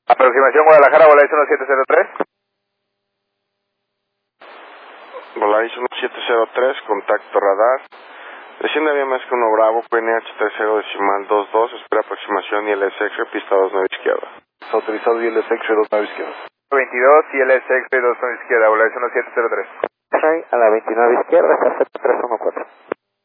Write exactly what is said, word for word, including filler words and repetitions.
Aproximación Guadalajara, Volaris uno siete cero tres. Volaris uno siete cero tres, contacto radar. Desciende vía más que uno Bravo, P N H treinta decimal veintidos, espera aproximación I L S X, pista dos nueve izquierda. Autorizado I L S X dos nueve izquierda. veintidós, I L S X dos nueve izquierda, Volaris uno siete cero tres. Sí, a la veintinueve izquierda, perfecto, tres uno cuatro.